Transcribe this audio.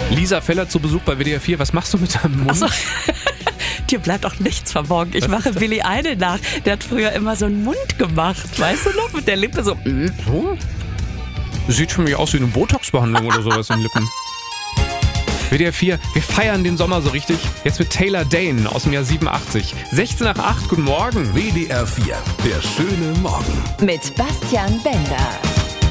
Lisa Feller zu Besuch bei WDR 4. Was machst du mit deinem Mund? Achso. Dir bleibt auch nichts verborgen. Ich mache Billy Idol nach. Der hat früher immer so einen Mund gemacht. Weißt du noch? Mit der Lippe so. So? Sieht für mich aus wie eine Botox-Behandlung oder sowas in den Lippen. WDR 4, wir feiern den Sommer so richtig. Jetzt mit Taylor Dane aus dem Jahr 87. 16 nach 8, guten Morgen. WDR 4, der schöne Morgen. Mit Bastian Bender.